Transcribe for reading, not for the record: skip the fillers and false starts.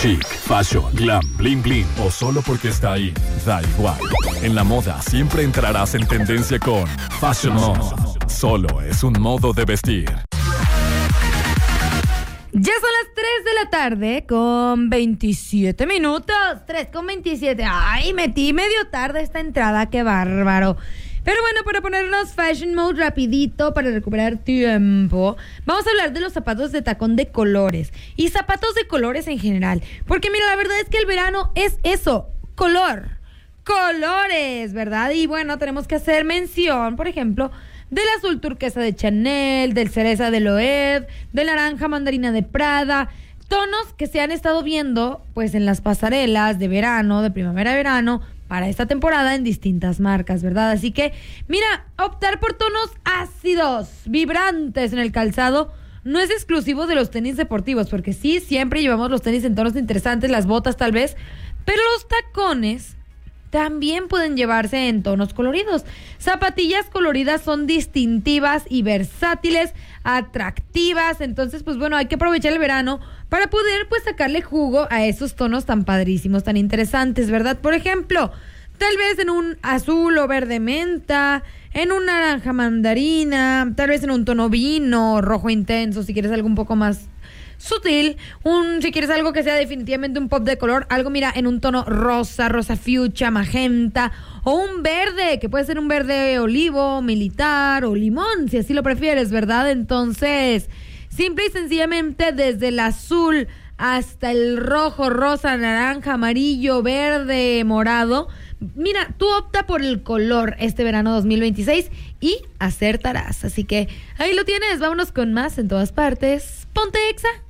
Chic, fashion, glam, bling bling o solo porque está ahí, da igual. En la moda siempre entrarás en tendencia con Fashion Mode. Solo es un modo de vestir. Ya son las 3 de la tarde con 27 minutos. 3 con 27. Ay, metí medio tarde esta entrada, qué bárbaro. Pero bueno, para ponernos Fashion Mode rapidito, para recuperar tiempo, vamos a hablar de los zapatos de tacón de colores y zapatos de colores en general. Porque mira, la verdad es que el verano es eso, colores, ¿verdad? Y bueno, tenemos que hacer mención, por ejemplo, del azul turquesa de Chanel, del cereza de Loewe, del naranja mandarina de Prada. Tonos que se han estado viendo pues en las pasarelas de verano, de primavera-verano, para esta temporada en distintas marcas, ¿verdad? Así que, mira, optar por tonos ácidos, vibrantes en el calzado no es exclusivo de los tenis deportivos, porque sí, siempre llevamos los tenis en tonos interesantes, las botas tal vez, pero los tacones también pueden llevarse en tonos coloridos. Zapatillas coloridas son distintivas y versátiles, atractivas. Entonces, pues bueno, hay que aprovechar el verano para poder pues sacarle jugo a esos tonos tan padrísimos, tan interesantes, ¿verdad? Por ejemplo, tal vez en un azul o verde menta, en un naranja mandarina, tal vez en un tono vino, rojo intenso, si quieres algo un poco más sutil, si quieres algo que sea definitivamente un pop de color, algo mira en un tono rosa fuchsia, magenta, o un verde, que puede ser un verde olivo, militar o limón, si así lo prefieres, ¿verdad? Entonces, simple y sencillamente desde el azul hasta el rojo, rosa, naranja, amarillo, verde, morado. Mira, tú opta por el color este verano 2026 y acertarás. Así que ahí lo tienes, vámonos con más en todas partes. Ponte Exa.